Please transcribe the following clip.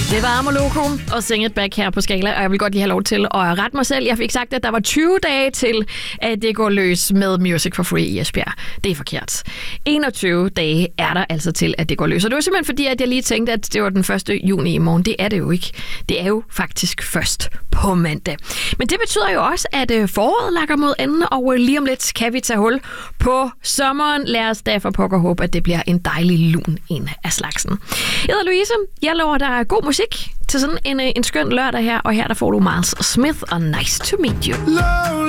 Det var Amoloko og Sing It Back her på Skala, og jeg vil godt lige have lov til at rette mig selv. Jeg fik sagt, at der var 20 dage til, at det går løs med Music for Free i Esbjerg. Det er forkert. 21 dage er der altså til, at det går løs. Og det var simpelthen fordi, at jeg lige tænkte, at det var den 1. juni i morgen. Det er det jo ikke. Det er jo faktisk først på mandag. Men det betyder jo også, at foråret lakker mod enden, og lige om lidt kan vi tage hul på sommeren. Lad os derfor pokker håbe, at det bliver en dejlig lun en af slagsen. Jeg hedder Louise. Jeg lover dig god musik til sådan en skøn lørdag her, og her der får du Miles Smith og Nice to Meet You.